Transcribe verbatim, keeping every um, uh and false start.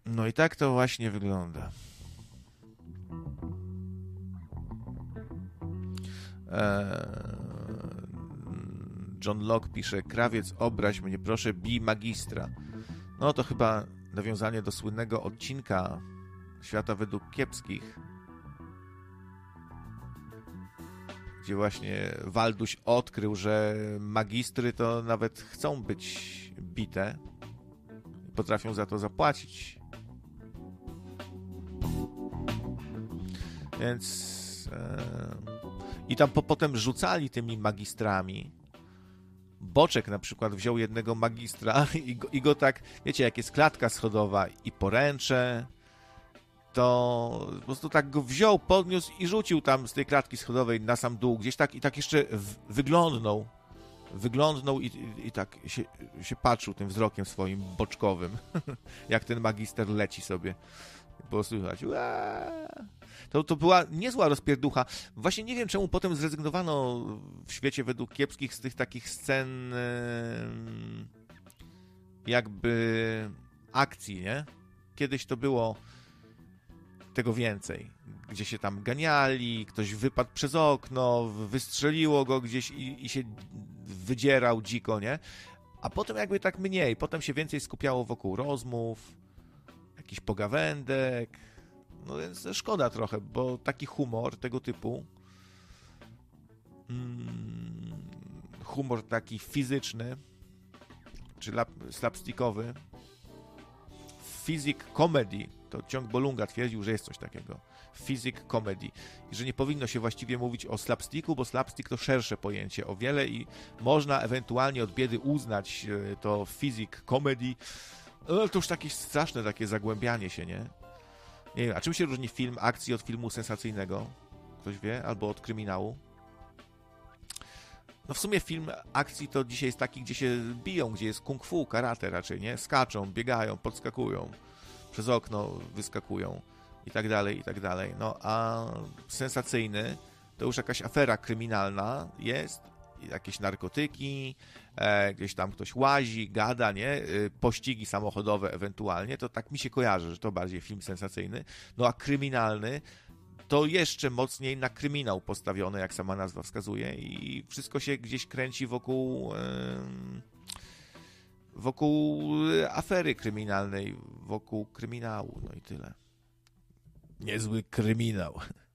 No i tak to właśnie wygląda. John Locke pisze: krawiec, obraź mnie, proszę, bij magistra. No to chyba nawiązanie do słynnego odcinka Świata według kiepskich, gdzie właśnie Walduś odkrył, że magistry to nawet chcą być bite i potrafią za to zapłacić. Więc e, i tam po, potem rzucali tymi magistrami. Boczek na przykład wziął jednego magistra i go, i go tak, wiecie, jak jest klatka schodowa i poręcze, to po prostu tak go wziął, podniósł i rzucił tam z tej klatki schodowej na sam dół, gdzieś tak i tak jeszcze w, wyglądnał, wyglądnął i, i, i tak się, się patrzył tym wzrokiem swoim boczkowym, jak ten magister leci sobie. Było słychać. To, to była niezła rozpierducha. Właśnie nie wiem, czemu potem zrezygnowano w świecie według kiepskich z tych takich scen jakby akcji, nie? Kiedyś to było tego więcej. Gdzie się tam ganiali, ktoś wypadł przez okno, wystrzeliło go gdzieś i, i się wydzierał dziko, nie? A potem jakby tak mniej. Potem się więcej skupiało wokół rozmów, jakichś pogawędek. No więc szkoda trochę, bo taki humor tego typu, hmm, humor taki fizyczny, czy slapstickowy, physic comedy, to Ciąg Bolunga twierdził, że jest coś takiego. Physic comedy. I że nie powinno się właściwie mówić o slapsticku, bo slapstick to szersze pojęcie o wiele i można ewentualnie od biedy uznać to physic comedy. No, to już takie straszne takie zagłębianie się, nie? Nie wiem, a czym się różni film akcji od filmu sensacyjnego? Ktoś wie? Albo od kryminału? No w sumie film akcji to dzisiaj jest taki, gdzie się biją, gdzie jest kung fu, karate raczej, nie? Skaczą, biegają, podskakują, przez okno wyskakują i tak dalej, i tak dalej. No a sensacyjny to już jakaś afera kryminalna jest, jakieś narkotyki, e, gdzieś tam ktoś łazi, gada, nie? E, pościgi samochodowe ewentualnie, to tak mi się kojarzy, że to bardziej film sensacyjny. No a kryminalny to jeszcze mocniej na kryminał postawione, jak sama nazwa wskazuje, i wszystko się gdzieś kręci wokół e, wokół afery kryminalnej, wokół kryminału, no i tyle. Niezły kryminał.